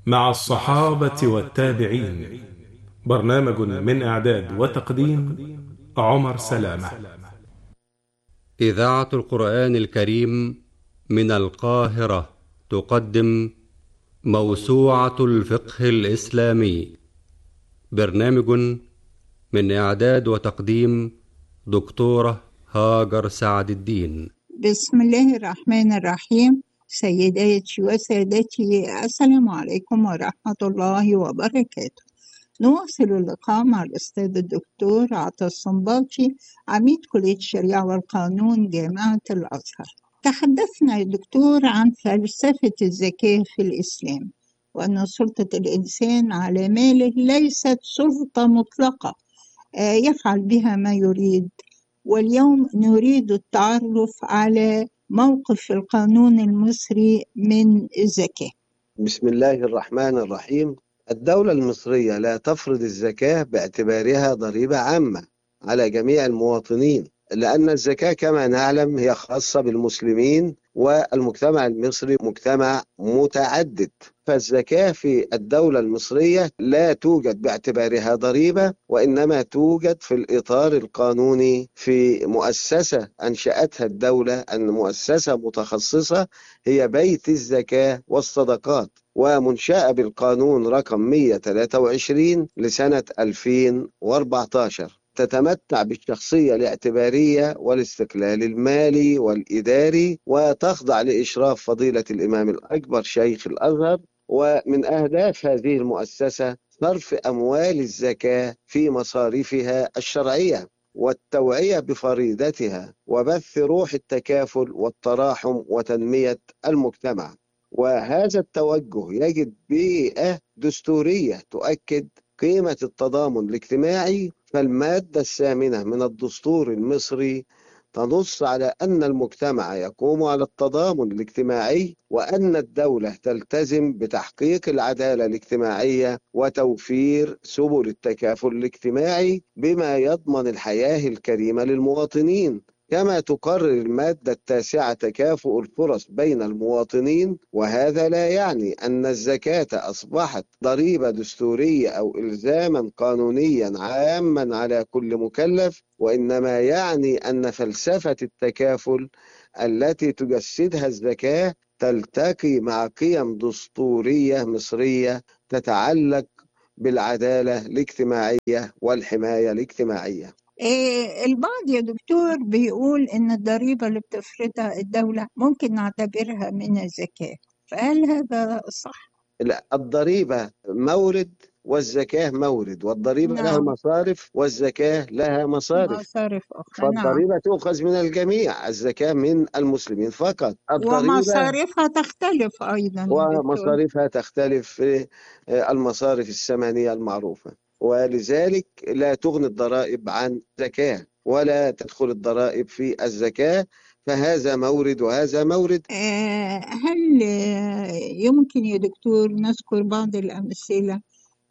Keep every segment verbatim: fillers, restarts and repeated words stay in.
مع الصحابة والتابعين. برنامج من إعداد وتقديم عمر سلامة. إذاعة القرآن الكريم من القاهرة تقدم موسوعة الفقه الإسلامي. برنامج من إعداد وتقديم دكتورة هاجر سعد الدين. بسم الله الرحمن الرحيم. سيداتي وسادتي، السلام عليكم ورحمة الله وبركاته. نواصل اللقاء مع الأستاذ الدكتور عطا الصنباطي، عميد كلية الشريعة والقانون جامعة الأزهر. تحدثنا يا دكتور عن فلسفة الزكاة في الإسلام، وأن سلطة الإنسان على ماله ليست سلطة مطلقة آه، يفعل بها ما يريد. واليوم نريد التعرف على موقف القانون المصري من الزكاة. بسم الله الرحمن الرحيم. الدولة المصرية لا تفرض الزكاة باعتبارها ضريبة عامة على جميع المواطنين، لأن الزكاة كما نعلم هي خاصة بالمسلمين، والمجتمع المصري مجتمع متعدد. فالزكاة في الدولة المصرية لا توجد باعتبارها ضريبة، وإنما توجد في الإطار القانوني في مؤسسة أنشأتها الدولة، أن مؤسسة متخصصة هي بيت الزكاة والصدقات، ومنشأة بالقانون رقم مئة وثلاثة وعشرين لسنة ألفين وأربعة عشر. تتمتع بالشخصية الاعتبارية والاستقلال المالي والإداري، وتخضع لإشراف فضيلة الإمام الأكبر شيخ الأزهر. ومن أهداف هذه المؤسسة صرف أموال الزكاة في مصاريفها الشرعية، والتوعية بفريضتها، وبث روح التكافل والتراحم وتنمية المجتمع. وهذا التوجه يجد بيئة دستورية تؤكد قيمة التضامن الاجتماعي. فالمادة الثامنة من الدستور المصري تنص على أن المجتمع يقوم على التضامن الاجتماعي، وأن الدولة تلتزم بتحقيق العدالة الاجتماعية وتوفير سبل التكافل الاجتماعي بما يضمن الحياة الكريمة للمواطنين. كما تقرر المادة التاسعة تكافؤ الفرص بين المواطنين، وهذا لا يعني أن الزكاة أصبحت ضريبة دستورية أو إلزاما قانونيا عاما على كل مكلف، وإنما يعني أن فلسفة التكافل التي تجسدها الزكاة تلتقي مع قيم دستورية مصرية تتعلق بالعدالة الاجتماعية والحماية الاجتماعية. إيه، البعض يا دكتور بيقول إن الضريبة اللي بتفرضها الدولة ممكن نعتبرها من الزكاة، فهل هذا صح؟ لا، الضريبة مورد والزكاة مورد، والضريبة لها نعم. مصارف والزكاة لها مصارف. مصارف أخرى، نعم. فالضريبة تؤخذ من الجميع، الزكاة من المسلمين فقط. الضريبة ومصاريفها تختلف أيضا يا دكتور. ومصاريفها تختلف في المصارف الثمانية المعروفة، ولذلك لا تغني الضرائب عن زكاة، ولا تدخل الضرائب في الزكاة. فهذا مورد وهذا مورد. آه، هل آه، يمكن يا دكتور نذكر بعض الأمثلة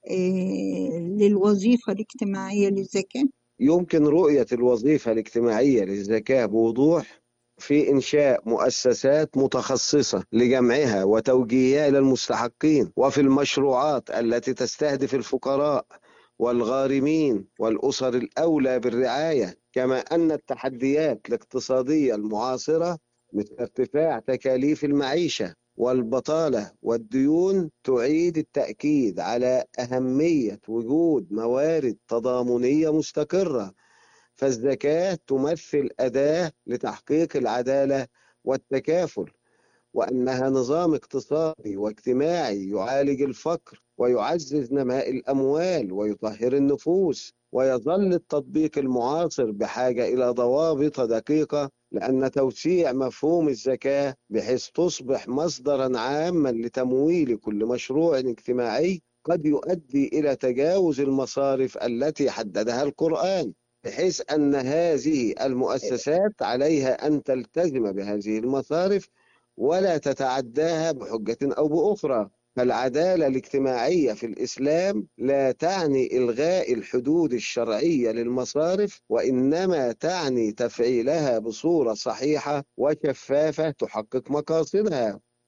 آه، للوظيفة الاجتماعية للزكاة؟ يمكن رؤية الوظيفة الاجتماعية للزكاة بوضوح في إنشاء مؤسسات متخصصة لجمعها وتوجيهها إلى المستحقين، وفي المشروعات التي تستهدف الفقراء والغارمين والأسر الأولى بالرعاية. كما أن التحديات الاقتصادية المعاصرة مثل ارتفاع تكاليف المعيشة والبطالة والديون تعيد التأكيد على أهمية وجود موارد تضامنية مستقرة. فالزكاة تمثل أداة لتحقيق العدالة والتكافل، وأنها نظام اقتصادي واجتماعي يعالج الفقر ويعزز نماء الأموال ويطهر النفوس. ويظل التطبيق المعاصر بحاجة إلى ضوابط دقيقة، لأن توسيع مفهوم الزكاة بحيث تصبح مصدرا عاما لتمويل كل مشروع اجتماعي قد يؤدي إلى تجاوز المصارف التي حددها القرآن، بحيث أن هذه المؤسسات عليها أن تلتزم بهذه المصارف ولا تتعداها بحجة أو بأخرى. فالعدالة الاجتماعية في الإسلام لا تعني إلغاء الحدود الشرعية للمصارف، وإنما تعني تفعيلها بصورة صحيحة وشفافة تحقق مقاصدها.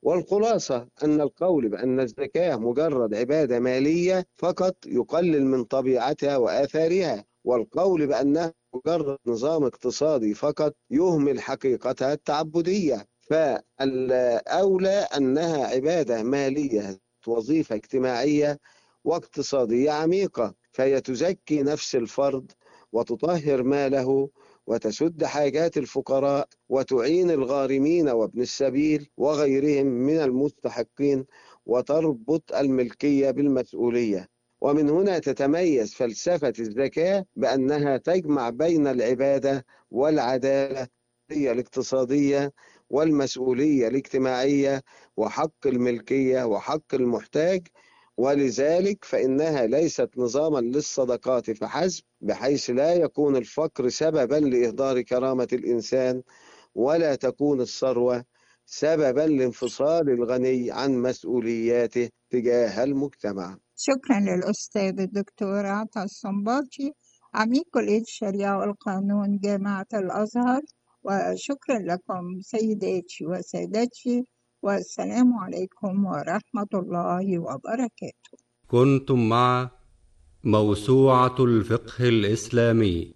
والخلاصة أن القول بأن الزكاة مجرد عبادة مالية فقط يقلل من طبيعتها وآثارها، والقول بأنها مجرد نظام اقتصادي فقط يهمل حقيقتها التعبدية. فالأولى أنها عبادة مالية، وظيفة اجتماعية واقتصادية عميقة، فهي تزكي نفس الفرد وتطهر ماله وتسد حاجات الفقراء وتعين الغارمين وابن السبيل وغيرهم من المستحقين، وتربط الملكية بالمسؤولية. ومن هنا تتميز فلسفة الزكاة بأنها تجمع بين العبادة والعدالة الاقتصادية والمسؤولية الاجتماعية وحق الملكية وحق المحتاج. ولذلك فإنها ليست نظاما للصدقات فحسب، بحيث لا يكون الفقر سببا لإهدار كرامة الإنسان، ولا تكون الثروة سببا لانفصال الغني عن مسؤولياته تجاه المجتمع. شكرا للأستاذ الدكتور عطا الصنباطي عميد كلية الشريعة والقانون جامعة الأزهر، وشكرا لكم سيداتي وسادتي، والسلام عليكم ورحمة الله وبركاته. كنتم مع موسوعة الفقه الإسلامي،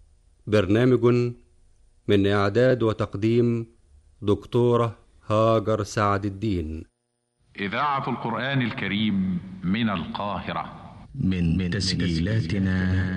برنامج من إعداد وتقديم دكتورة هاجر سعد الدين. إذاعة القرآن الكريم من القاهرة، من, من تسجيلاتنا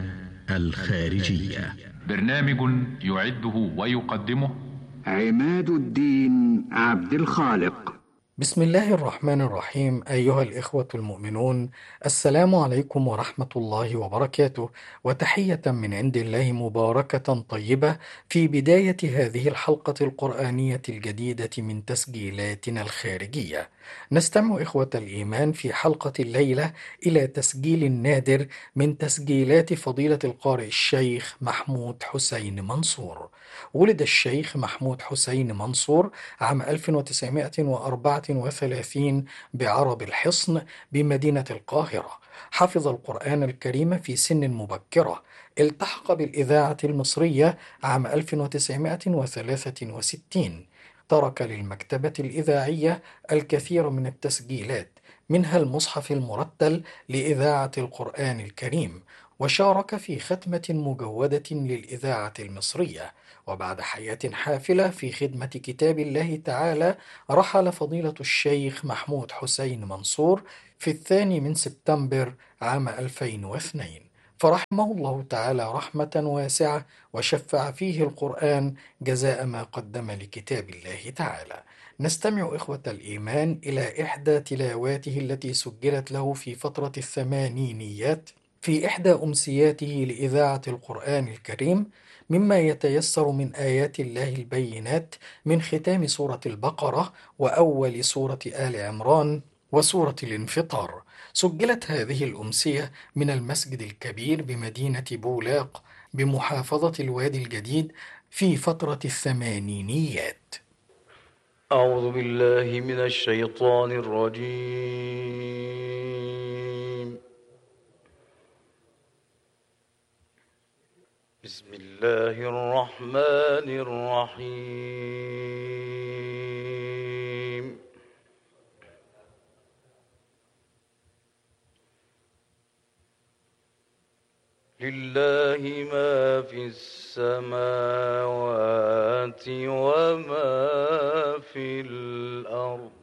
الخارجية. برنامج يعده ويقدمه عماد الدين عبد الخالق. بسم الله الرحمن الرحيم. أيها الإخوة المؤمنون، السلام عليكم ورحمة الله وبركاته، وتحية من عند الله مباركة طيبة في بداية هذه الحلقة القرآنية الجديدة من تسجيلاتنا الخارجية. نستمع إخوة الإيمان في حلقة الليلة إلى تسجيل نادر من تسجيلات فضيلة القارئ الشيخ محمود حسين منصور. ولد الشيخ محمود حسين منصور عام ألف وتسعمائة وأربعة وثلاثين بعرب الحصن بمدينة القاهرة. حفظ القرآن الكريم في سن مبكرة. التحق بالإذاعة المصرية عام ألف وتسعمائة وثلاثة وستين. ترك للمكتبة الإذاعية الكثير من التسجيلات، منها المصحف المرتل لإذاعة القرآن الكريم، وشارك في ختمة مجودة للإذاعة المصرية. وبعد حياة حافلة في خدمة كتاب الله تعالى، رحل فضيلة الشيخ محمود حسين منصور في الثاني من سبتمبر عام ألفين واثنين، فرحمه الله تعالى رحمة واسعة، وشفع فيه القرآن جزاء ما قدم لكتاب الله تعالى. نستمع إخوة الإيمان إلى إحدى تلاواته التي سجلت له في فترة الثمانينيات في إحدى أمسياته لإذاعة القرآن الكريم، مما يتيسر من آيات الله البينات من ختام سورة البقرة وأول سورة آل عمران وسورة الانفطار. سجلت هذه الأمسية من المسجد الكبير بمدينة بولاق بمحافظة الوادي الجديد في فترة الثمانينيات. أعوذ بالله من الشيطان الرجيم. بسم الله الرحمن الرحيم. لله ما في السماوات وما في الأرض.